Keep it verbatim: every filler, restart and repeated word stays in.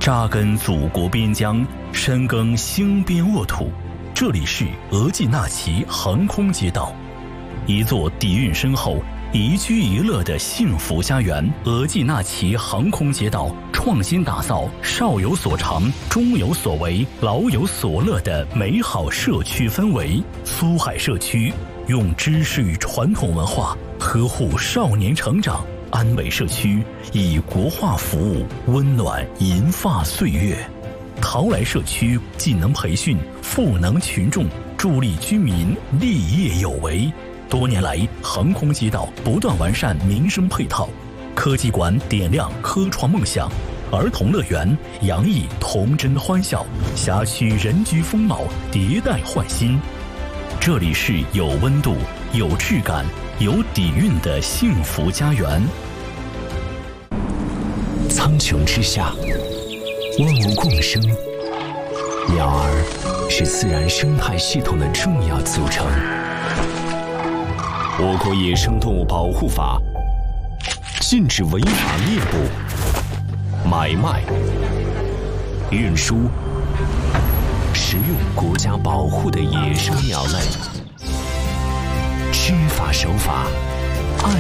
扎根祖国边疆，深耕兴边沃土。这里是额济纳旗航空街道，一座底蕴深厚、宜居宜乐的幸福家园。额济纳旗航空街道创新打造少有所长、中有所为、老有所乐的美好社区氛围。苏海社区用知识与传统文化呵护少年成长，安美社区以国画服务温暖银发岁月。陶来社区技能培训赋能群众，助力居民立业有为。多年来，航空街道不断完善民生配套，科技馆点亮科创梦想，儿童乐园洋溢童真欢笑，辖区人居风貌迭代焕新。这里是有温度、有质感、有底蕴的幸福家园。 苍穹之下，万物共生，鸟儿是自然生态系统的重要组成。我国野生动物保护法禁止违法猎捕、买卖、运输、食用国家保护的野生鸟类，知法守法，